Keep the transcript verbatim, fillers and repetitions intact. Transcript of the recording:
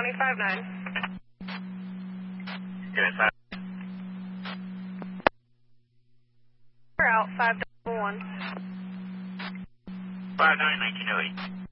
County five nine. Good, five. We're out five double one. five nine, nineteen oh eight.